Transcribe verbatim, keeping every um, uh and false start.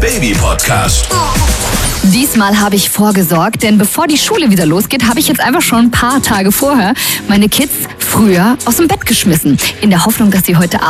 Baby-Podcast. Diesmal habe ich vorgesorgt, denn bevor die Schule wieder losgeht, habe ich jetzt einfach schon ein paar Tage vorher meine Kids früher aus dem Bett geschmissen. In der Hoffnung, dass sie heute Abend